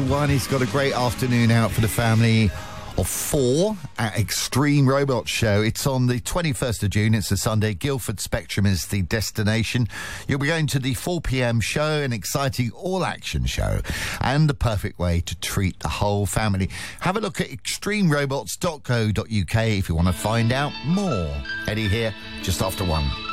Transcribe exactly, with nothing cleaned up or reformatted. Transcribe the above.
one. He's got a great afternoon out for the family of four at Extreme Robot Show. It's on the twenty-first of June. It's a Sunday. Guildford Spectrum is the destination. You'll be going to the four p.m. show, an exciting all-action show, and the perfect way to treat the whole family. Have a look at extreme robots dot co dot uk if you want to find out more. Eddie here, just after one.